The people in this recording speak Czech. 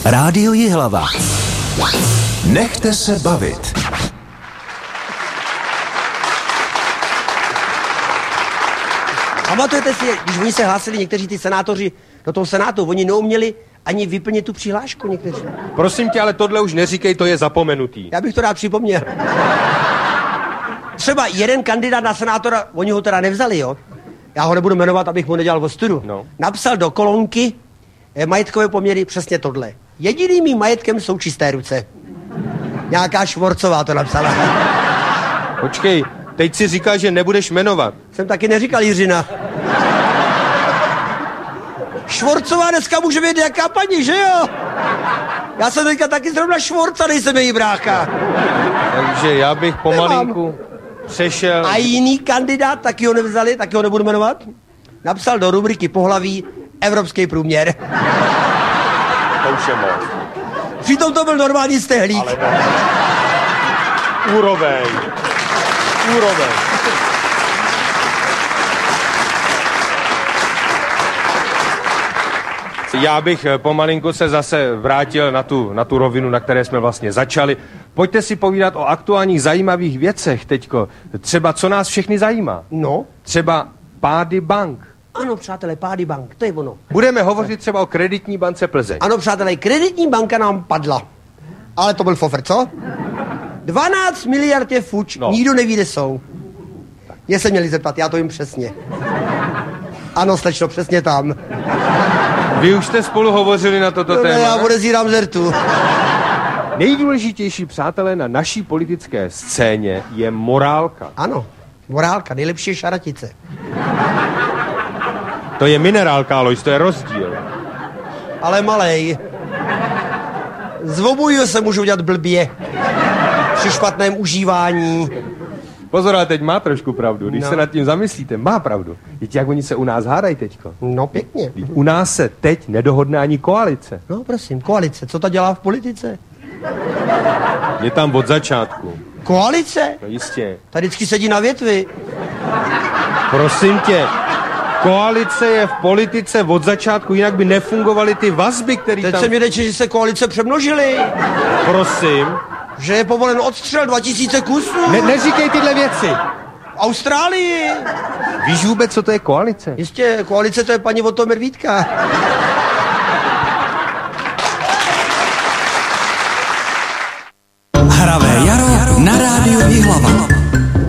Rádio Jihlava. Nechte se bavit. Pamatujete si, když oni se hlásili někteří ty senátoři do toho senátu, oni neuměli ani vyplnit tu přihlášku někteří. Prosím tě, ale tohle už neříkej, to je zapomenutý. Já bych to rád připomněl. Třeba jeden kandidát na senátora, oni ho teda nevzali, jo? Já ho nebudu jmenovat, abych mu nedělal ostudu. No. Napsal do kolonky majetkové poměry přesně tohle. Jediným mým majetkem jsou čisté ruce. Nějaká Švorcová to napsala. Počkej, teď si říkáš, že nebudeš jmenovat. Jsem taky neříkal Jiřina. Švorcová dneska může být jaká paní, že jo? Já jsem teďka taky zrovna Švorca, nejsem její brácha. Takže já bych pomalinku přešel... A jiný kandidát, taky ho nevzali, taky ho nebudu jmenovat, napsal do rubriky pohlaví evropský průměr. To už je moc. Přitom to byl normální stehlík. Úroveň. Já bych pomalinku se zase vrátil na tu rovinu, na které jsme vlastně začali. Pojďte si povídat o aktuálních zajímavých věcech teďko. Třeba co nás všechny zajímá. No? Třeba pády bank. Ano, přátelé, pády bank, to je ono. Budeme hovořit třeba o Kreditní bance Plzeň. Ano, přátelé, Kreditní banka nám padla. Ale to byl fofr, co? 12 miliard je fuč, no. Nikdo neví, kde jsou. Mě se měli zeptat, já to jim přesně. Ano, slečno, přesně tam. Vy už jste spolu hovořili na toto téma? Já podezírám žertu. Nejdůležitější, přátelé, na naší politické scéně je morálka. Ano, morálka, nejlepší je šaratice. To je minerálka, Alois, to je rozdíl. Ale malej. Z obojího se můžu udělat blbě. Při špatném užívání. Pozor, ale teď má trošku pravdu. Když se nad tím zamyslíte, má pravdu. Víte, jak oni se u nás hádají teďko? No pěkně. U nás se teď nedohodne ani koalice. No prosím, koalice, co to dělá v politice? Je tam od začátku. Koalice? No jistě. Tady vždycky sedí na větvi. Prosím tě, koalice je v politice od začátku, jinak by nefungovaly ty vazby, které tam... Teď se mi řeče, že se koalice přemnožily. Prosím. Že je povolen odstřel 2000 kusů. Neříkej tyhle věci. V Austrálii. Víš vůbec, co to je koalice? Jistě, koalice to je paní Otto Mervítka.